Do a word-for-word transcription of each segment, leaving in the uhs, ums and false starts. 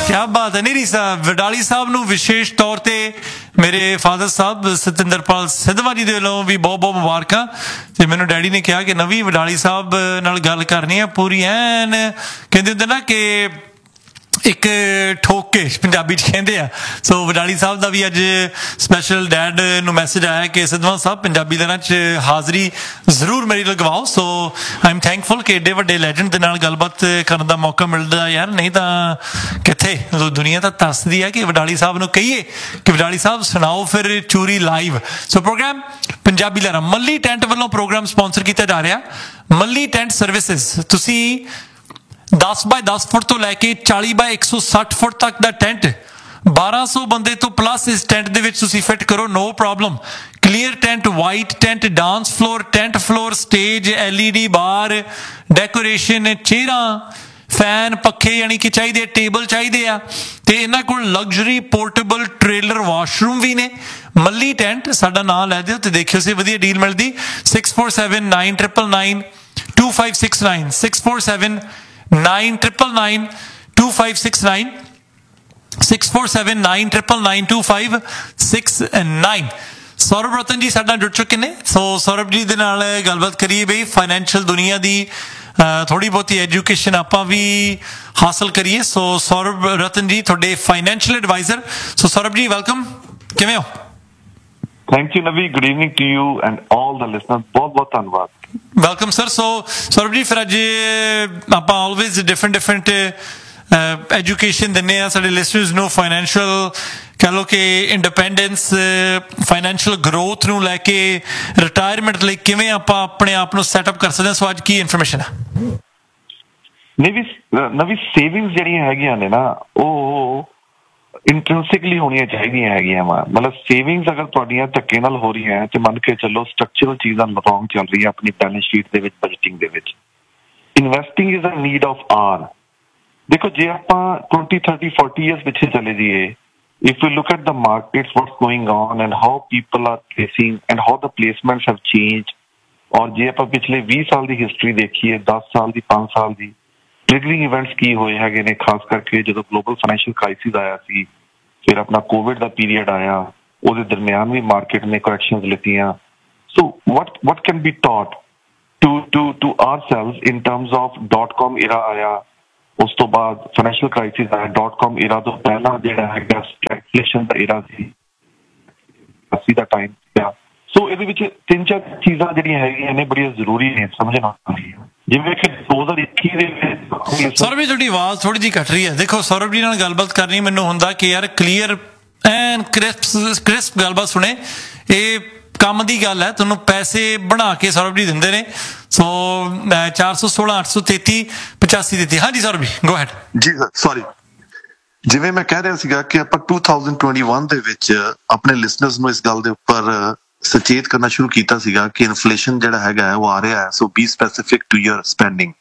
क्या बात है। नीरी साहब वडाली साहब ਨੂੰ ਵਿਸ਼ੇਸ਼ ਤੌਰ ਤੇ ਮੇਰੇ ਫਾਦਰ ਸਾਹਿਬ ਸਤਿੰਦਰਪਾਲ ਸਿੱਧਵਾਂ ਜੀ ਦੇ ਵੱਲੋਂ ਵੀ ਬਹੁਤ ਬਹੁਤ ਮੁਬਾਰਕਾਂ। ਤੇ ਮੈਨੂੰ ਡੈਡੀ ਨੇ ਕਿਹਾ ਕਿ ਨਵੀਂ ਵਡਾਲੀ ਸਾਹਿਬ ਨਾਲ ਗੱਲ ਕਰਨੀ ਆ ਪੂਰੀ ਐਨ ਕਹਿੰਦੇ ਹੁੰਦੇ ਨਾ ਕਿ ਇੱਕ ਠੋਕ ਕੇ ਪੰਜਾਬੀ 'ਚ ਕਹਿੰਦੇ ਆ। ਸੋ ਵਡਾਲੀ ਸਾਹਿਬ ਦਾ ਵੀ ਅੱਜ ਸਪੈਸ਼ਲ ਡੈਡ ਨੂੰ ਮੈਸੇਜ ਆਇਆ ਕਿ ਸਿੱਧਵਾਂ ਸਾਹਿਬ ਪੰਜਾਬੀ ਦਿਨਾਂ 'ਚ ਹਾਜ਼ਰੀ ਜ਼ਰੂਰ ਮੇਰੀ ਲਗਵਾਓ। ਸੋ ਆਈ ਐਮ ਥੈਂਕਫੁਲ ਕਿ ਏਡੇ ਵੱਡੇ ਲੈਜੈਂਡ ਦੇ ਨਾਲ ਗੱਲਬਾਤ ਕਰਨ ਦਾ ਮੌਕਾ ਮਿਲਦਾ ਯਾਰ, ਨਹੀਂ ਤਾਂ ਕਿੱਥੇ ਦੁਨੀਆ ਤਾਂ ਤਰਸਦੀ ਹੈ ਕਿ ਵਡਾਲੀ ਸਾਹਿਬ ਨੂੰ ਕਹੀਏ ਕਿ ਵਡਾਲੀ ਸਾਹਿਬ ਸੁਣਾਓ ਫਿਰ ਚੂਰੀ ਲਾਈਵ। ਸੋ ਪ੍ਰੋਗਰਾਮ ਪੰਜਾਬੀ ਲਹਿਰਾਂ ਮੱਲੀ ਟੈਂਟ ਵੱਲੋਂ ਪ੍ਰੋਗਰਾਮ ਸਪੋਂਸਰ ਕੀਤਾ ਜਾ ਰਿਹਾ। ਮੱਲੀ ਟੈਂਟ ਸਰਵਿਸਿਜ਼, ਤੁਸੀਂ ਦਸ ਬਾਏ ਦਸ ਫੁੱਟ ਤੋਂ ਲੈ ਕੇ ਚਾਲੀ ਬਾਏ ਇੱਕ ਸੌ ਸੱਠ ਫੁੱਟ ਤੱਕ ਦਾ ਟੈਂਟ ਬਾਰਾਂ ਸੌ ਬੰਦੇ ਤੋਂ ਪਲੱਸ ਇਸ ਟੈਂਟ ਦੇ ਵਿੱਚ ਤੁਸੀਂ ਫਿੱਟ ਕਰੋ, no problem. Clear tent, white tent, dance floor, tent floor, stage, L E D ਬਾਰ, ਡੈਕੋਰੇਸ਼ਨ, ਚੇਅਰਾਂ, ਫੈਨ, ਪੱਖੇ ਯਾਨੀ ਕਿ ਚਾਹੀਦੇ, ਟੇਬਲ ਚਾਹੀਦੇ ਆ। ਤੇ ਇਹਨਾਂ ਕੋਲ ਲਗਜ਼ਰੀ ਪੋਰਟੇਬਲ ਟ੍ਰੇਲਰ ਵਾਸ਼ਰੂਮ ਵੀ ਨੇ। ਮੱਲੀ ਟੈਂਟ ਸਾਡਾ ਨਾਂ ਲੈ ਦਿਓ ਤੇ ਦੇਖਿਓ ਸੀ ਵਧੀਆ ਡੀਲ ਮਿਲਦੀ। Six four seven nine triple nine to five six nine six four seven nine triple nine two five six nine six four seven nine triple nine two five six nine। Saurabh ਰਤਨ ਜੀ ਸਾਡੇ ਨਾਲ ਜੁੜ ਚੁੱਕੇ ਨੇ। ਸੋ ਸੌਰਭ ਜੀ ਦੇ ਨਾਲ ਗੱਲਬਾਤ ਕਰੀਏ ਬਈ ਫਾਈਨੈਂਸ਼ੀਅਲ ਦੁਨੀਆ ਦੀ ਥੋੜ੍ਹੀ ਬਹੁਤੀ ਐਜੂਕੇਸ਼ਨ ਆਪਾਂ ਵੀ ਹਾਸਲ ਕਰੀਏ। ਸੋ ਸੌਰਭ ਰਤਨ ਜੀ ਤੁਹਾਡੇ ਫਾਈਨੈਂਸ਼ੀਅਲ ਐਡਵਾਈਜ਼ਰ। ਸੋ ਸੌਰਭ ਜੀ ਵੈਲਕਮ, ਕਿਵੇਂ ਹੋ? ਥੈਂਕ ਯੂ ਨਵੀ, good evening to you and all the listeners. ਬਹੁਤ ਬਹੁਤ ਧੰਨਵਾਦ। Welcome sir. ਸੋ ਸੌਰਭ ਜੀ ਫਿਰ ਅੱਜ ਆਪਾਂ ਆਲਵੇਜ਼ ਡਿਫਰੈਂਟ ਡਿਫਰੈਂਟ ਐਜੂਕੇਸ਼ਨ ਦਿੰਦੇ ਹਾਂ ਸਾਡੇ ਲਿਸਨਰਸ ਨੂੰ, ਫਾਈਨੈਂਸ਼ੀਅਲ ਕਹਿ ਲਓ ਕਿ ਇੰਡੀਪੈਂਡੈਂਸ, ਫਾਈਨੈਂਸ਼ੀਅਲ ਗਰੋਥ ਨੂੰ ਲੈ ਕੇ, ਰਿਟਾਇਰਮੈਂਟ ਲਈ ਕਿਵੇਂ ਆਪਾਂ ਆਪਣੇ ਆਪ ਨੂੰ ਸੈਟਅਪ ਕਰ ਸਕਦੇ ਹਾਂ। ਸੋ ਅੱਜ ਕੀ ਇਨਫੋਰਮੇਸ਼ਨ ਹੈ? ਨਵੀਂ ਨਵੀਂ ਸੇਵਿੰਗਸ ਜਿਹੜੀਆਂ ਹੈਗੀਆਂ ਨੇ ਨਾ ਉਹ ਇੰਟਰਨਸਿਕਲੀ ਹੋਣੀਆਂ ਚਾਹੀਦੀਆਂ ਹੈਗੀਆਂ ਵਾ। ਮਤਲਬ ਸੇਵਿੰਗਸ ਅਗਰ ਤੁਹਾਡੀਆਂ ਧੱਕੇ ਨਾਲ ਹੋ ਰਹੀਆਂ ਤੇ ਮੰਨ ਕੇ ਚੱਲੋ ਸਟਰਕਚਰਲ ਚੀਜ਼ਾਂ ਰੋਂਗ ਚੱਲ ਰਹੀਆਂ ਆਪਣੀ ਬੈਲੈਂਸ ਸ਼ੀਟ ਦੇ ਵਿੱਚ, ਬਜਟਿੰਗ ਦੇ ਵਿੱਚ। Investing is a need of R. ਦੇਖੋ ਜੇ ਆਪਾਂ ਟਵੈਂਟੀ ਥਰਟੀ ਫੋਰਟੀ ਈਅਰਸ ਪਿੱਛੇ ਚਲੇ ਜਾਈਏ, if we look at the markets, what's going on and how people are placing and how the placements have changed, ਔਰ ਜੇ ਆਪਾਂ ਪਿਛਲੇ ਵੀਹ ਸਾਲ ਦੀ ਹਿਸਟਰੀ ਦੇਖੀਏ, ਦਸ ਸਾਲ ਦੀ, ਪੰਜ ਸਾਲ ਦੀ, ਟ੍ਰਿਗਰਿੰਗ ਇਵੈਂਟਸ ਕੀ ਹੋਏ ਹੈਗੇ ਨੇ, ਖਾਸ ਕਰਕੇ ਜਦੋਂ ਗਲੋਬਲ ਫਾਈਨੈਂਸ਼ੀਅਲ ਕ੍ਰਾਈਸਿਸ ਆਇਆ ਸੀ, ਫਿਰ ਆਪਣਾ ਕੋਵਿਡ ਦਾ ਪੀਰੀਅਡ ਆਇਆ, ਉਹਦੇ ਦਰਮਿਆਨ ਵੀ ਮਾਰਕੀਟ ਨੇ corrections ਲਿੱਤੀਆਂ। So what what can be taught to to to R ਸੈਲਵਸ in terms of dot com era ਆਇਆ, ਉਸ ਤੋਂ ਬਾਅਦ ਫਾਈਨੈਂਸ਼ੀਅਲ ਕ੍ਰਾਈਸਿਸ ਆਇਆ। ਡਾਟ ਕਾਮ ਇਰਾ ਤੋਂ ਪਹਿਲਾਂ ਜਿਹੜਾ ਹੈਗਾ ਸਟੈਗਫਲੇਸ਼ਨ ਦਾ ਇਰਾ ਸੀ, ਅਸੀਂ ਦਾ ਟਾਈਮ ਸੀਗਾ। ਸੋ ਇਹਦੇ ਵਿੱਚ ਤਿੰਨ ਚਾਰ ਚੀਜ਼ਾਂ ਜਿਹੜੀਆਂ ਹੈਗੀਆਂ ਨੇ ਬੜੀਆਂ ਜ਼ਰੂਰੀ ਨੇ ਸਮਝਣਾ। ਜਿਵੇਂ ਕਿ ਦੋ ਹਜ਼ਾਰ ਇੱਕੀ ਦੇ ਵਿੱਚ ਸੌਰਭ ਜੀ ਤੁਹਾਡੀ ਆਵਾਜ਼ ਥੋੜ੍ਹੀ ਜਿਹੀ ਘੱਟ ਰਹੀ ਹੈ। ਦੇਖੋ ਸੌਰਭ ਜੀ ਨਾਲ ਗੱਲਬਾਤ ਕਰਨੀ ਮੈਨੂੰ ਹੁੰਦਾ ਕਿ ਯਾਰ ਕਲੀਅਰ ਐਨ ਕ੍ਰਿਸਪ ਕ੍ਰਿਸਪ ਗੱਲਬਾਤ ਸੁਣੇ। ਇਹ ਕੰਮ ਦੀ ਗੱਲ ਹੈ, ਤੁਹਾਨੂੰ ਪੈਸੇ ਬਣਾ ਕੇ ਸੌਰਭ ਜੀ ਦਿੰਦੇ ਨੇ। ਸੋ ਚਾਰ ਸੌ ਸੋਲਾਂ ਅੱਠ ਸੌ ਤੇਤੀ ਪਚਾਸੀ ਦਿੱਤੀ। ਹਾਂਜੀ ਸੌਰਭ ਜੀ ਗੋ ਹੈਡ। ਜੀ ਸਰ ਸੌਰੀ, ਜਿਵੇਂ ਮੈਂ ਕਹਿ ਰਿਹਾ ਸੀਗਾ ਕਿ ਆਪਾਂ ਟੂ ਥਾਊਜ਼ੈਂਡ ਟਵੈਂਟੀ ਵਨ ਦੇ ਵਿੱਚ ਆਪਣੇ ਲਿਸਨਰਸ ਨੂੰ ਇਸ ਗੱਲ ਦੇ ਉੱਪਰ ਸੁਚੇਤ ਕਰਨਾ ਸ਼ੁਰੂ ਕੀਤਾ ਸੀਗਾ ਕਿ ਇਨਫਲੇਸ਼ਨ ਜਿਹੜਾ ਹੈਗਾ ਹੈ ਉਹ ਆ ਰਿਹਾ ਹੈ। ਸੋ B specific to your spending.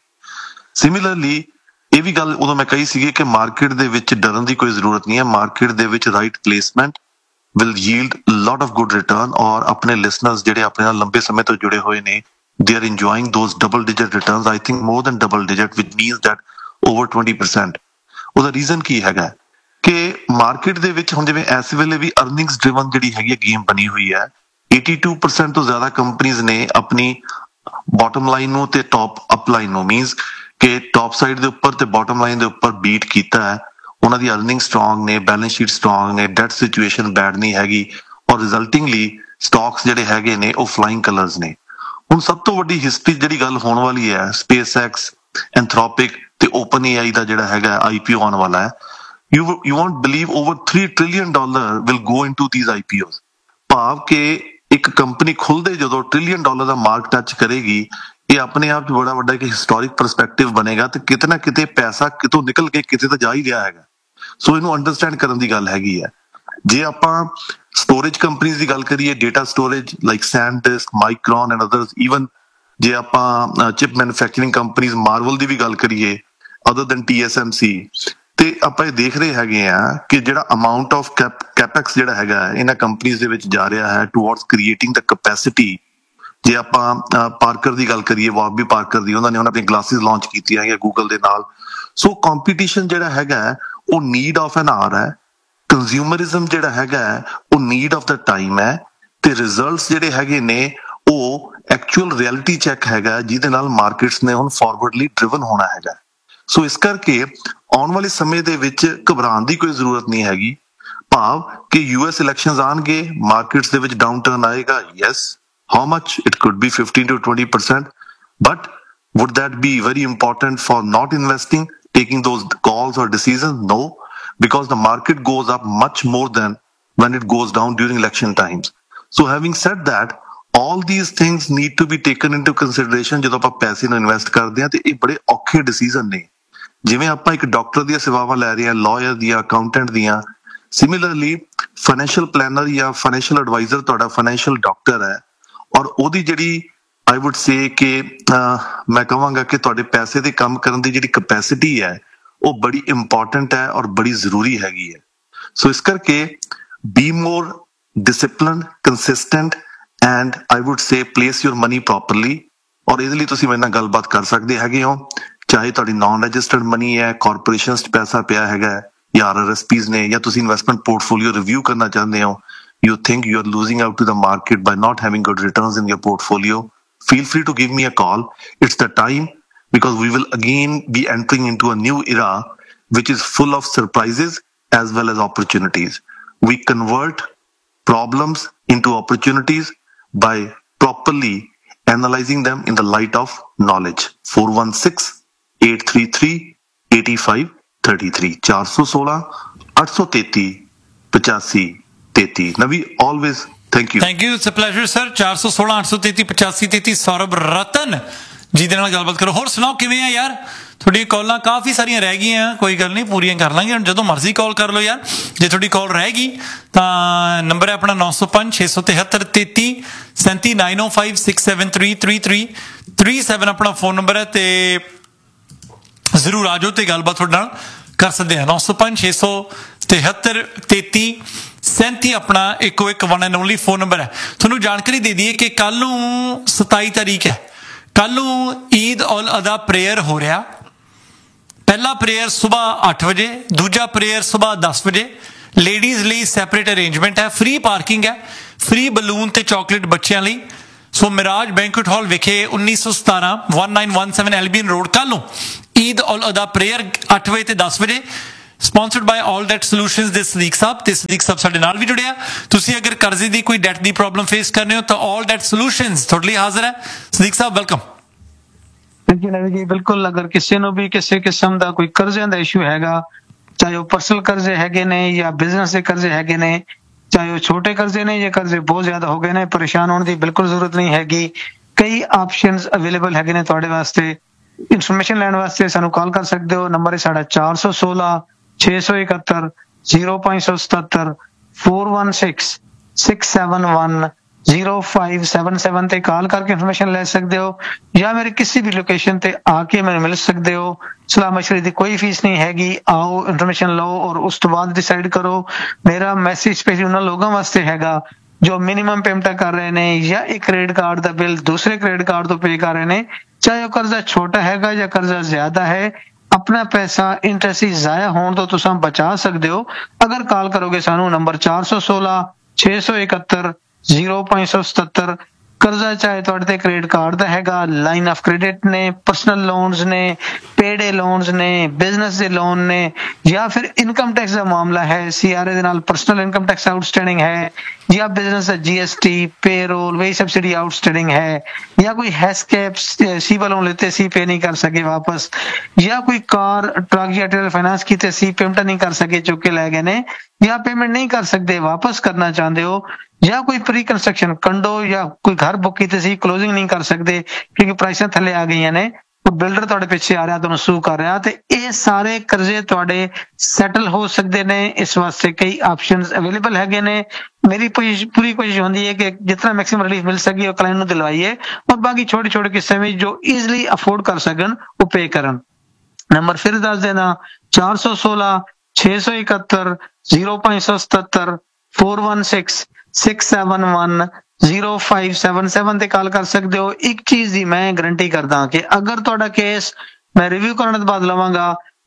Similarly ਇਹ ਵੀ ਗੱਲ ਉਦੋਂ ਮੈਂ ਕਹੀ ਸੀਗੀ ਕਿ ਮਾਰਕੀਟ ਦੇ ਵਿੱਚ ਡਰਨ ਦੀ ਕੋਈ ਜ਼ਰੂਰਤ ਨਹੀਂ ਹੈ। ਮਾਰਕੀਟ ਦੇ ਵਿੱਚ right placement will yield lot of good return. ਔਰ ਆਪਣੇ ਲਿਸਨਰਸ ਜਿਹੜੇ ਆਪਣੇ ਨਾਲ ਲੰਬੇ ਸਮੇਂ ਤੋਂ ਜੁੜੇ ਹੋਏ ਨੇ, they are enjoying those double digit returns, I think more than double digit, which means that over twenty percent। ਉਹਦਾ ਰੀਜ਼ਨ ਕੀ ਹੈਗਾ ਕਿ ਮਾਰਕੀਟ ਦੇ ਵਿੱਚ ਹੁਣ ਜਿਵੇਂ ਇਸ ਵੇਲੇ ਵੀ ਅਰਨਿੰਗਸ ਡਰਿਵਨ ਜਿਹੜੀ ਹੈਗੀ ਗੇਮ ਬਣੀ ਹੋਈ ਹੈ। eighty-two percent ਤੋਂ ਜ਼ਿਆਦਾ ਕੰਪਨੀਆਂ ਨੇ ਆਪਣੀ ਬਾਟਮ ਲਾਈਨ ਨੂੰ ਤੇ ਟੌਪ ਅਪ ਲਾਈਨ ਨੂੰ, ਮੀਨਸ ਕਿ ਟੌਪ ਸਾਈਡ ਦੇ ਉੱਪਰ ਤੇ ਬਾਟਮ ਲਾਈਨ ਦੇ ਉੱਪਰ ਬੀਟ ਕੀਤਾ ਹੈ। ਉਹਨਾਂ ਦੀ ਅਰਨਿੰਗ ਸਟਰੋਂਗ ਨੇ, ਬੈਲੈਂਸ ਸ਼ੀਟ ਸਟਰੋਂਗ ਨੇ, ਡੈਟ ਸਿਚੁਏਸ਼ਨ ਬੈਡ ਨਹੀਂ ਹੈਗੀ, ਔਰ ਰਿਜ਼ਲਟਿੰਗਲੀ ਸਟਾਕਸ ਜਿਹੜੇ ਹੈਗੇ ਨੇ ਉਹ ਫਲਾਈਂਗ ਕਲਰਸ ਨੇ। ਹੁਣ ਸਭ ਤੋਂ ਵੱਡੀ ਹਿਸਟਰੀ ਜਿਹੜੀ ਗੱਲ ਹੋਣ ਵਾਲੀ ਹੈ, ਸਪੇਸ ਐਕਸ, ਐਂਥਰੋਪਿਕ ਤੇ ਓਪਨ ਏ ਆਈ ਦਾ ਜਿਹੜਾ ਹੈਗਾ ਆਈ ਪੀ ਓ ਆਉਣ ਵਾਲਾ ਹੈ। You you won't believe over three trillion dollar will go into these I P Os. ਭਾਵ ਕਿ ਇੱਕ ਕੰਪਨੀ ਖੁੱਲਦੇ ਜਦੋਂ ਟ੍ਰਿਲੀਅਨ ਡਾਲਰ ਦਾ ਮਾਰਕ ਟੱਚ ਕਰੇਗੀ, ਇਹ ਆਪਣੇ ਆਪ 'ਚ ਬੜਾ ਵੱਡਾ ਇੱਕ ਹਿਸਟੋਰਿਕ ਪਰਸਪੈਕਟਿਵ ਬਣੇਗਾ ਤੇ ਕਿਤੇ ਨਾ ਕਿਤੇ ਪੈਸਾ ਕਿਤੋਂ ਨਿਕਲ ਕੇ ਕਿਤੇ ਤਾਂ ਜਾ ਹੀ ਰਿਹਾ ਹੈਗਾ। ਸੋ ਇਹਨੂੰ ਅੰਡਰਸਟੈਂਡ ਕਰਨ ਦੀ ਗੱਲ ਹੈਗੀ ਹੈ। ਜੇ ਆਪਾਂ ਸਟੋਰੇਜ ਕੰਪਨੀਜ਼ ਦੀ ਗੱਲ ਕਰੀਏ, data storage like ਸੈਨਡਿਸਕ, Micron and others, even ਜੇ ਆਪਾਂ ਚਿਪ ਮੈਨੂਫੈਕਚਰਿੰਗ ਕੰਪਨੀਜ਼ ਮਾਰਵਲ ਦੀ ਵੀ ਗੱਲ ਕਰੀਏ other than T S M C, ਤੇ ਆਪਾਂ ਇਹ ਦੇਖ ਰਹੇ ਹੈਗੇ ਆ ਕਿ ਜਿਹੜਾ ਅਮਾਊਂਟ ਆਫ ਕੈਪੈਕਸ ਜਿਹੜਾ ਹੈਗਾ ਇਹਨਾਂ ਕੰਪਨੀਜ਼ ਦੇ ਵਿੱਚ ਜਾ ਰਿਹਾ ਹੈ ਟੂਵਰਡਸ ਕ੍ਰੀਏਟਿੰਗ ਦ ਕੈਪੈਸਿਟੀ। ਜੇ ਆਪਾਂ ਪਾਰਕਰ ਦੀ ਗੱਲ ਕਰੀਏ, ਵਾਰਬੀ ਪਾਰਕਰ ਦੀ, ਉਹਨਾਂ ਨੇ ਉਹਨਾਂ ਆਪਣੀ ਗਲਾਸਿਸ ਲਾਂਚ ਕੀਤੀਆਂ ਹੈਗੀਆਂ ਗੂਗਲ ਦੇ ਨਾਲ। ਸੋ ਕੰਪੀਟੀਸ਼ਨ ਜਿਹੜਾ ਹੈਗਾ ਉਹ ਨੀਡ ਆਫ ਐਨ ਆਰ ਹੈ, ਕੰਜ਼ਿਊਮਰਿਜ਼ਮ ਜਿਹੜਾ ਹੈਗਾ ਉਹ ਨੀਡ ਆਫ ਦਾ ਟਾਈਮ ਹੈ, ਤੇ ਰਿਜ਼ਲਟਸ ਜਿਹੜੇ ਹੈਗੇ ਨੇ ਉਹ ਐਕਚੁਅਲ ਰਿਐਲਿਟੀ ਚੈੱਕ ਹੈਗਾ ਜਿਹਦੇ ਨਾਲ ਮਾਰਕੀਟਸ ਨੇ ਹੁਣ ਫਾਰਵਰਡਲੀ ਡਰਿਵਨ ਹੋਣਾ ਹੈਗਾ। ਸੋ ਇਸ ਕਰਕੇ ਆਉਣ ਵਾਲੇ ਸਮੇਂ ਦੇ ਵਿੱਚ ਘਬਰਾਉਣ ਦੀ ਕੋਈ ਜ਼ਰੂਰਤ ਨਹੀਂ ਹੈਗੀ। ਭਾਵ ਕਿ ਯੂਐਸ ਇਲੈਕਸ਼ਨਸ ਆਉਣਗੇ, ਮਾਰਕੀਟਸ ਦੇ ਵਿੱਚ ਡਾਊਨ ਟਰਨ ਆਏਗਾ, yes, how much it could B fifteen to twenty percent, but would that be very important for not investing, taking those calls or decisions? No, because the market goes up much more than when it goes down during election times. So having said that, all these things need to be taken into consideration ਜਦੋਂ ਆਪਾਂ ਪੈਸੇ ਨੂੰ invest ਕਰਦੇ ਹਾਂ, ਤੇ ਇਹ ਬੜੇ ਔਖੇ ਡਿਸੀਜਨ ਨੇ। ਜਿਵੇਂ ਆਪਾਂ ਇੱਕ ਡਾਕਟਰ ਦੀਆਂ ਸੇਵਾਵਾਂ ਲੈ ਰਹੇ ਹਾਂ, ਲਾਇਰ ਦੀਆਂ, ਅਕਾਊਂਟੈਂਟ ਦੀਆਂ, ਸਿਮਿਲਰਲੀ ਫਾਈਨੈਂਸ਼ੀਅਲ ਪਲੈਨਰ ਜਾਂ ਫਾਈਨੈਂਸ਼ੀਅਲ ਐਡਵਾਈਜ਼ਰ ਤੁਹਾਡਾ ਫਾਈਨੈਂਸ਼ੀਅਲ ਡਾਕਟਰ ਹੈ, ਔਰ ਉਹਦੀ ਜਿਹੜੀ ਆਈ ਵੁੱਡ ਸੇ ਕਿ ਮੈਂ ਕਹਾਂਗਾ ਕਿ ਤੁਹਾਡੇ ਪੈਸੇ ਦੇ ਕੰਮ ਕਰਨ ਦੀ ਜਿਹੜੀ ਕਪੈਸਿਟੀ ਹੈ ਉਹ ਬੜੀ ਇੰਪੋਰਟੈਂਟ ਹੈ ਔਰ ਬੜੀ ਜ਼ਰੂਰੀ ਹੈਗੀ ਹੈ। ਸੋ ਇਸ ਕਰਕੇ be more disciplined, consistent and I wood say place your money properly. ਔਰ ਇਹਦੇ ਲਈ ਤੁਸੀਂ ਮੇਰੇ ਨਾਲ ਗੱਲਬਾਤ ਕਰ ਸਕਦੇ ਹੈਗੇ ਹੋ, ਚਾਹੇ ਤੁਹਾਡੀ ਨਾਨ ਰਜਿਸਟਰਡ ਮਨੀ ਹੈ, ਕਾਰਪੋਰੇਸ਼ਨ 'ਚ ਪੈਸਾ ਪਿਆ ਹੈਗਾ ਜਾਂ ਆਰ ਆਰ ਐਸ ਪੀਜ਼ ਨੇ, ਜਾਂ ਤੁਸੀਂ ਇਨਵੈਸਟਮੈਂਟ ਪੋਰਟਫੋਲੀਓ ਰਿਵਿਊ ਕਰਨਾ ਚਾਹੁੰਦੇ ਹੋ, you think you are losing out to the market by not having good returns in your portfolio, feel free to give me a call. It's the time, because we will again be entering into a new era which is full of surprises as well as opportunities. We convert problems into opportunities by properly analyzing them in the light of knowledge. four one six, eight three three, eight five three three four one six, eight three three, eight five three three. Navi, always thank you. Thank you, it's a pleasure sir. four one six, eight three three, eight five three three, Saurav ਰਤਨ ਜੀ ਦੇ ਨਾਲ ਗੱਲਬਾਤ ਕਰੋ। ਹੋਰ ਸੁਣਾਓ ਕਿਵੇਂ ਆ ਯਾਰ? ਤੁਹਾਡੀ ਕਾਲਾਂ ਕਾਫੀ ਸਾਰੀਆਂ ਰਹਿ ਗਈਆਂ, ਕੋਈ ਗੱਲ ਨਹੀਂ, ਪੂਰੀਆਂ ਕਰ ਲਾਂਗੇ। ਹੁਣ ਜਦੋਂ ਮਰਜ਼ੀ ਕਾਲ ਕਰ ਲਓ ਯਾਰ। ਜੇ ਤੁਹਾਡੀ ਕਾਲ ਰਹਿ ਗਈ ਤਾਂ ਨੰਬਰ ਹੈ ਆਪਣਾ ਨੌ ਸੌ ਪੰਜ, ਛੇ ਸੌ ਤਿਹੱਤਰ, ਤੇਤੀ ਸੈਂਤੀ, nine oh five, six seven three, three three three seven ਆਪਣਾ ਫੋਨ ਨੰਬਰ ਹੈ, ਤੇ ਜ਼ਰੂਰ ਆ ਜਾਓ ਤੇ ਗੱਲਬਾਤ ਤੁਹਾਡੇ ਨਾਲ ਕਰ ਸਕਦੇ ਹਾਂ। ਨੌ ਸੌ ਪੰਜ, ਛੇ ਸੌ ਤਿਹੱਤਰ, ਤੇਤੀ ਸੈਂਤੀ ਆਪਣਾ ਇੱਕੋ ਇੱਕ one and only phone number ਹੈ। ਤੁਹਾਨੂੰ ਜਾਣਕਾਰੀ ਦੇ ਦਈਏ ਕਿ ਕੱਲ ਨੂੰ ਸਤਾਈ ਤਾਰੀਖ ਹੈ, ਕੱਲ ਨੂੰ ਈਦ ਉਲ ਅਜ਼ਹਾ ਪ੍ਰੇਅਰ ਹੋ ਰਿਹਾ। ਪਹਿਲਾ ਪ੍ਰੇਅਰ ਸੁਬਾਹ ਅੱਠ ਵਜੇ, ਦੂਜਾ ਪ੍ਰੇਅਰ ਸੁਬਾਹ ਦਸ ਵਜੇ। ਲੇਡੀਜ਼ ਲਈ ਸੈਪਰੇਟ ਅਰੇਂਜਮੈਂਟ ਹੈ, ਫ੍ਰੀ ਪਾਰਕਿੰਗ ਹੈ, ਫ੍ਰੀ ਬਲੂਨ ਤੇ ਚਾਕਲੇਟ ਬੱਚਿਆਂ ਲਈ। ਸੋ ਮਿਰਾਜ ਬੈਂਕੁਏਟ ਹਾਲ ਵਿਖੇ ਉੱਨੀ ਸੌ ਸਤਾਰਾਂ nineteen seventeen ਐਲਬੀਨ ਰੋਡ, ਕੱਲ ਨੂੰ ਈਦ ਉਲ ਅਜ਼ਹਾ ਪ੍ਰੇਅਰ ਅੱਠ ਵਜੇ ਤੇ ਦਸ ਵਜੇ। Sponsored by all that solutions ਦੇ ਸਦੀਕ ਸਾਹਿਬ, ਤੇ ਸਦੀਕ ਸਾਹਿਬ ਸਾਡੇ ਨਾਲ ਵੀ ਜੁੜਿਆ। ਤੁਸੀਂ ਅਗਰ ਕਰਜ਼ੇ ਦੀ ਕੋਈ ਡੈਟ ਦੀ ਪ੍ਰੋਬਲਮ ਫੇਸ ਕਰਨੇ ਹੋ ਤਾਂ ਆਲ ਡੈਟ ਸੋਲੂਸ਼ਨਸ ਤੁਹਾਡੇ ਲਈ ਹਾਜ਼ਰ ਹੈ। ਸਦੀਕ ਸਾਹਿਬ ਵੈਲਕਮ। ਜੀ ਨਵੀ ਜੀ, ਬਿਲਕੁਲ। ਅਗਰ ਕਿਸੇ ਨੂੰ ਵੀ ਕਿਸੇ ਕਿਸਮ ਦਾ ਕੋਈ ਕਰਜ਼ਿਆਂ ਦਾ ਇਸ਼ੂ ਹੈਗਾ, ਚਾਹੇ ਉਹ ਪਰਸਨਲ ਕਰਜ਼ੇ ਹੈਗੇ ਨੇ ਜਾਂ ਬਿਜ਼ਨਸ ਦੇ ਕਰਜ਼ੇ ਹੈਗੇ ਨੇ, ਚਾਹੇ ਉਹ ਛੋਟੇ ਕਰਜ਼ੇ ਨੇ ਜਾਂ ਕਰਜ਼ੇ ਬਹੁਤ ਜ਼ਿਆਦਾ ਹੋ ਗਏ ਨੇ, ਪਰੇਸ਼ਾਨ ਹੋਣ ਦੀ ਬਿਲਕੁਲ ਜ਼ਰੂਰਤ ਨਹੀਂ ਹੈਗੀ। ਕਈ ਆਪਸ਼ਨਸ ਅਵੇਲੇਬਲ ਹੈਗੇ ਨੇ ਤੁਹਾਡੇ ਵਾਸਤੇ। ਇਨਫੋਰਮੇਸ਼ਨ ਲੈਣ ਵਾਸਤੇ ਸਾਨੂੰ ਕਾਲ ਕਰ ਸਕਦੇ ਹੋ। ਨੰਬਰ ਹੈ ਸਾਡਾ ਚਾਰ ਸੌ ਸੋਲਾਂ, ਛੇ ਸੌ ਇਕਹੱਤਰ, ਜ਼ੀਰੋ ਪੰਜ ਸੌ ਸਤੱਤਰ, four one six, six seven one, zero five seven seven ਤੇ ਕਾਲ ਕਰਕੇ ਇਨਫੋਰਮੇਸ਼ਨ ਲੈ ਸਕਦੇ ਹੋ, ਜਾਂ ਮੇਰੇ ਕਿਸੇ ਵੀ ਲੋਕੇਸ਼ਨ ਤੇ ਆ ਕੇ ਮੈਨੂੰ ਮਿਲ ਸਕਦੇ ਹੋ। ਸਲਾਹ ਮਸ਼ਵਰੇ ਦੀ ਕੋਈ ਫੀਸ ਨਹੀਂ ਹੈਗੀ। ਆਓ, ਇਨਫੋਰਮੇਸ਼ਨ ਲਓ ਔਰ ਉਸ ਤੋਂ ਬਾਅਦ ਡਿਸਾਈਡ ਕਰੋ। ਮੇਰਾ ਮੈਸੇਜ ਸਪੈਸ਼ਲੀ ਉਹਨਾਂ ਲੋਕਾਂ ਵਾਸਤੇ ਹੈਗਾ ਜੋ ਮਿਨੀਮਮ ਪੇਮੈਂਟਾਂ ਕਰ ਰਹੇ ਨੇ ਜਾਂ ਇੱਕ ਕ੍ਰੈਡਿਟ ਕਾਰਡ ਦਾ ਬਿੱਲ ਦੂਸਰੇ ਕ੍ਰੈਡਿਟ ਕਾਰਡ ਤੋਂ ਪੇ ਕਰ ਰਹੇ ਨੇ, ਚਾਹੇ ਉਹ ਕਰਜ਼ਾ ਛੋਟਾ ਹੈਗਾ ਜਾਂ ਕਰਜ਼ਾ ਜ਼ਿਆਦਾ ਹੈ। ਆਪਣਾ ਪੈਸਾ ਇੰਟਰਸਟ ਜ਼ਾਇਆ ਹੋਣ ਤੋਂ ਤੁਸੀਂ ਬਚਾ ਸਕਦੇ ਹੋ ਅਗਰ ਕਾਲ ਕਰੋਗੇ ਸਾਨੂੰ। ਨੰਬਰ ਚਾਰ ਸੌ ਸੋਲਾਂ, ਛੇ ਸੌ ਇਕਹੱਤਰ, ਜ਼ੀਰੋ ਪੰਜ ਸੌ ਸਤੱਤਰ। ਕਰਜ਼ਾ ਚਾਹੇ ਤੁਹਾਡੇ ਤੇ ਕ੍ਰੈਡਿਟ ਕਾਰਡ ਦਾ ਹੈਗਾ, ਲਾਈਨ ਆਫ ਕ੍ਰੈਡਿਟ ਨੇ, ਪਰਸਨਲ ਲੋਨਸ ਨੇ, ਪੇਡੇ ਲੋਨਸ ਨੇ, ਬਿਜ਼ਨਸ ਦੇ ਲੋਨ ਨੇ, ਜਾਂ ਫਿਰ ਇਨਕਮ ਟੈਕਸ ਦਾ ਮਾਮਲਾ ਹੈ, ਸੀਆਰਏ ਦੇ ਨਾਲ ਪਰਸਨਲ ਇਨਕਮ ਟੈਕਸ ਆਊਟਸਟੈਂਡਿੰਗ ਹੈ, ਜਾਂ ਬਿਜ਼ਨਸ ਦਾ जीएसटी, पेरोल, वही सब्सिडी आउटस्टैंडिंग है, या कोई हैस्केप सी वालों लेते सी पे नहीं कर सके वापस, या कोई कार ट्रक या ट्रेलर फाइनेंस की सी पेमेंट नहीं कर सके चुके ले गए ने, या पेमेंट नहीं कर सकते वापस करना चाहते हो, या कोई प्री कंस्ट्रक्शन कंडो या कोई घर बुक की सी क्लोजिंग नहीं कर सकते क्योंकि प्राइसां थले आ गई ने, बिल्डर तुहाडे पिछे आ रहा तुहानूं सू कर रहा, ते ये सारे कर्जे तुहाडे सैटल हो सकते ने। इस वास्ते कई ऑप्शंस अवेलेबल हैगे ने। मेरी पूरी कोशिश होती है कि जितना मैक्सिमम रिलीफ मिल सके वो क्लाइंट नूं दिलवाइए और बाकी छोटे छोटे किस्से में जो ईजिली अफोर्ड कर सकन वो पे करन। नंबर फिर दस देना, चार सौ सोलह, छे सौ इकहत्तर, जीरो पांच सौ सतहत्तर, four one six, six seven one, zero five seven seven ते कॉल कर सकते हो। एक चीज दी मैं गारंटी करदा कि अगर तुहाडा केस मैं रिव्यू करने तो बाद लवांगा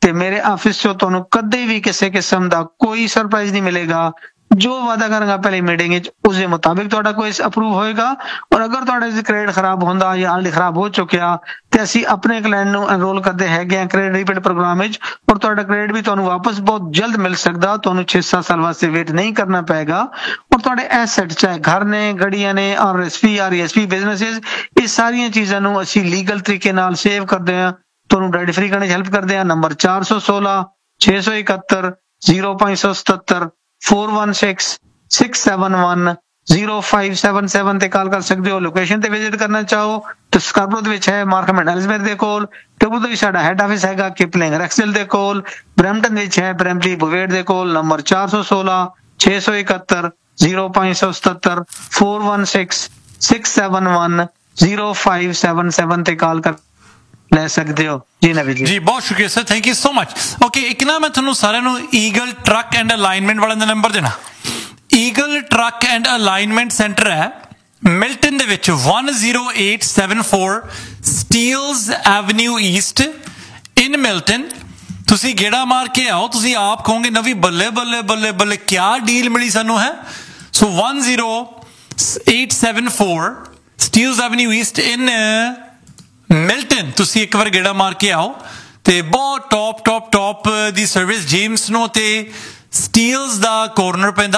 ਤੇ ਮੇਰੇ ਆਫਿਸ ਚੋਂ ਤੁਹਾਨੂੰ ਕਦੇ ਵੀ ਕਿਸੇ ਕਿਸਮ ਦਾ ਕੋਈ ਸਰਪ੍ਰਾਈਜ਼ ਨਹੀਂ ਮਿਲੇਗਾ। ਜੋ ਵਾਅਦਾ ਕਰਾਂਗਾ ਪਹਿਲੀ ਮੀਟਿੰਗ ਵਿੱਚ ਉਸ ਦੇ ਮੁਤਾਬਿਕ ਤੁਹਾਡਾ ਕੋਈ ਅਪਰੂਵ ਹੋਏਗਾ। ਔਰ ਅਗਰ ਤੁਹਾਡਾ ਕ੍ਰੈਡਿਟ ਖਰਾਬ ਹੁੰਦਾ ਜਾਂ ਆਲਰੇਡੀ ਖਰਾਬ ਹੋ ਚੁੱਕਿਆ ਤੇ ਅਸੀਂ ਆਪਣੇ ਕਲਾਇੰਟ ਨੂੰ ਐਨਰੋਲ ਕਰਦੇ ਹੈਗੇ ਆ ਕ੍ਰੈਡਿਟ ਰੀਪੇਡ ਪ੍ਰੋਗਰਾਮ ਵਿੱਚ, ਔਰ ਤੁਹਾਡਾ ਕ੍ਰੈਡਿਟ ਵੀ ਤੁਹਾਨੂੰ ਵਾਪਸ ਬਹੁਤ ਜਲਦ ਮਿਲ ਸਕਦਾ। ਤੁਹਾਨੂੰ ਛੇ ਸੱਤ ਸਾਲ ਵਾਸਤੇ ਵੇਟ ਨਹੀਂ ਕਰਨਾ ਪਏਗਾ। ਔਰ ਤੁਹਾਡੇ ਐਸੈਟ ਚਾਹੇ ਘਰ ਨੇ, ਗੱਡੀਆਂ ਨੇ, R S P R S P businesses, ਇਹ ਸਾਰੀਆਂ ਚੀਜ਼ਾਂ ਨੂੰ ਅਸੀਂ ਲੀਗਲ ਤਰੀਕੇ ਨਾਲ ਸੇਵ ਕਰਦੇ ਹਾਂ, ਤੁਹਾਨੂੰ ਡੈਟ ਫ੍ਰੀ ਕਰਨ 'ਚ ਹੈਲਪ ਕਰਦੇ ਹਾਂ। ਨੰਬਰ ਚਾਰ ਸੌ ਸੋਲਾਂ ਛੇ ਸੌ ਇਕਹੱਤਰ ਜ਼ੀਰੋ ਪੰਜ ਸੌ ਸਤੱਤਰ four one six six seven one zero five seven seven ਤੇ ਕਾਲ ਕਰ ਸਕਦੇ ਹੋ। ਲੋਕੇਸ਼ਨ ਤੇ ਵਿਜ਼ਿਟ ਕਰਨਾ ਚਾਹੋ ਤਾਂ ਸਕਾਰਬਰੋ ਦੇ ਵਿੱਚ ਹੈ, ਮਾਰਕਮ ਐਂਡ ਐਲਸਮੇਰ ਦੇ ਕੋਲ। ਟੋਬੂਲ ਵੀ ਸਾਡਾ ਹੈੱਡ ਆਫਿਸ ਹੈਗਾ ਕਿਪਲਿੰਗ ਰੈਕਸਡੇਲ ਦੇ ਕੋਲ। ਬਰੈਂਪਟਨ ਵਿੱਚ ਹੈ, ਬਰੈਂਪਲੀ ਬੁਵੇਟ ਦੇ ਕੋਲ। ਨੰਬਰ ਚਾਰ ਸੌ ਸੋਲਾਂ ਛੇ ਸੌ ਇਕਹੱਤਰ ਜ਼ੀਰੋ ਪੰਜ ਸੌ ਸਤੱਤਰ four one six six seven one zero five seven seven ਤੇ ਕਾਲ ਕਰ ਲੈ ਸਕਦੇ ਹੋ। ਜੀ ਨਵੀ ਜੀ ਜੀ ਬਹੁਤ ਸ਼ੁਕਰੀਆ sir, thank you so much. Okay, ਇੱਕ ਨਾ ਮੈਂ ਤੁਹਾਨੂੰ ਸਾਰਿਆਂ ਨੂੰ ਈਗਲ ਟਰੱਕ ਐਂਡ ਅਲਾਈਨਮੈਂਟ ਵਾਲਿਆਂ ਦਾ ਨੰਬਰ ਦੇਣਾ। Eagle truck and alignment centre ਹੈ ਮਿਲਟਨ ਦੇ ਵਿੱਚ one zero eight seven four ਸਟੀਲਜ਼ avenue East ਇਨ ਮਿਲਟਨ। ਤੁਸੀਂ ਗੇੜਾ ਮਾਰ ਕੇ ਆਓ, ਤੁਸੀਂ ਆਪ ਕਹੋਗੇ ਨਵੀਂ ਬੱਲੇ ਬੱਲੇ ਬੱਲੇ ਬੱਲੇ ਕਿਆ ਡੀਲ ਮਿਲੀ ਸਾਨੂੰ ਹੈ। ਸੋ one zero eight seven four ਸਟੀਲਜ਼ avenue East ਇਨ ਮਿਲਟਨ, ਤੁਸੀਂ ਇੱਕ ਵਾਰ ਗੇੜਾ ਮਾਰ ਕੇ ਆਓ ਤੇ ਬਹੁਤ ਟੌਪ ਟੌਪ ਟੌਪ ਦੀ ਸਰਵਿਸ। ਜੇਮਸ ਨੂੰ ਤੇ ਸਟੀਲਸ ਦਾ ਕੋਰਨਰ ਪੈਂਦਾ।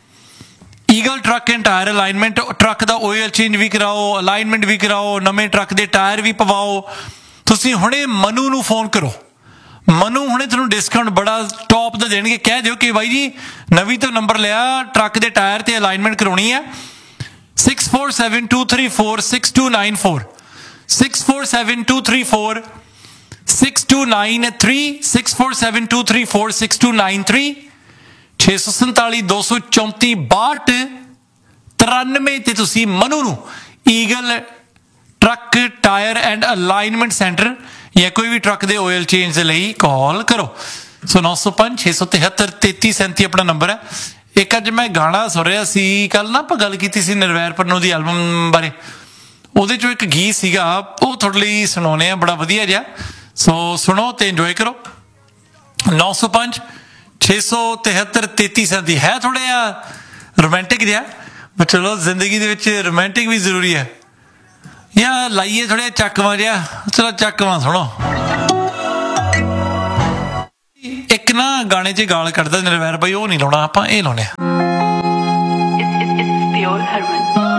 Eagle truck and tyre alignment, truck the oil change ਵੀ ਕਰਾਓ, ਅਲਾਈਨਮੈਂਟ ਵੀ ਕਰਾਓ, ਨਵੇਂ ਟਰੱਕ ਦੇ ਟਾਇਰ ਵੀ ਪਵਾਓ। ਤੁਸੀਂ ਹੁਣੇ ਮਨੂ ਨੂੰ ਫੋਨ ਕਰੋ, ਮਨੂ ਹੁਣੇ ਤੁਹਾਨੂੰ ਡਿਸਕਾਊਂਟ ਬੜਾ ਟੌਪ ਦਾ ਦੇਣਗੇ। ਕਹਿ ਦਿਓ ਕਿ ਬਾਈ ਜੀ ਨਵੀਂ ਤੋਂ ਨੰਬਰ ਲਿਆ, ਟਰੱਕ ਦੇ ਟਾਇਰ ਤੇ ਅਲਾਈਨਮੈਂਟ ਕਰਾਉਣੀ ਹੈ। six four seven two three four six two nine four six four seven two three four six two nine three six four seven two three four six two nine three ਛੇ ਸੌ ਸੰਤਾਲੀ ਦੋ ਸੌ ਚੌਂਤੀ ਬਾਹਠ ਤਰਾਨਵੇਂ ਤੇ ਤੁਸੀਂ ਮਨੂ ਨੂੰ eagle truck tyre and alignment centre ਜਾਂ ਕੋਈ ਵੀ ਟਰੱਕ ਦੇ ਆਇਲ ਚੇਂਜ ਦੇ ਲਈ ਕਾਲ ਕਰੋ। ਸੋ ਨੌ ਸੌ ਪੰਜ ਛੇ ਸੌ ਤਿਹੱਤਰ ਤੇਤੀ ਸੈਂਤੀ ਆਪਣਾ ਨੰਬਰ ਹੈ। ਇੱਕ ਅੱਜ ਮੈਂ ਗਾਣਾ ਸੁਣ ਰਿਹਾ ਸੀ, ਕੱਲ ਨਾ ਆਪਾਂ ਗੱਲ ਕੀਤੀ ਸੀ ਨਿਰਵੈਰ ਪੰਨੂ ਦੀ ਐਲਬਮ ਬਾਰੇ, ਉਹਦੇ ਚੋਂ ਇੱਕ ਗੀਤ ਸੀਗਾ ਉਹ ਤੁਹਾਡੇ ਲਈ ਸੁਣਾਉਂਦੇ ਆ, ਬੜਾ ਵਧੀਆ ਜਿਹਾ। ਸੋ ਸੁਣੋ ਤੇ ਇੰਜੋਏ ਕਰੋ। ਨੌ ਸੌ ਪੰਜ ਛੇ ਸੌ ਤਿਹੱਤਰ ਤੇਤੀ ਸੈਂਤੀ ਹੈ ਥੋੜਾ ਜਿਹਾ ਰੋਮਾਂਟਿਕ ਜਿਹਾ, ਪਰ ਚਲੋ ਜ਼ਿੰਦਗੀ ਦੇ ਵਿੱਚ ਰੋਮਾਂਟਿਕ ਵੀ ਜ਼ਰੂਰੀ ਹੈ। ਜਾਂ ਲਾਈਏ ਥੋੜਾ ਜਿਹਾ ਚੱਕਵਾਂ ਜਿਹਾ, ਚਲੋ ਚੱਕਵਾਂ ਸੁਣੋ। ਇੱਕ ਨਾ ਗਾਣੇ 'ਚ ਗਾਲ ਕੱਢਦਾ ਨਿਰਵੈਰ ਬਾਈ, ਉਹ ਨਹੀਂ ਲਾਉਣਾ ਆਪਾਂ, ਇਹ ਲਾਉਣੇ ਆ।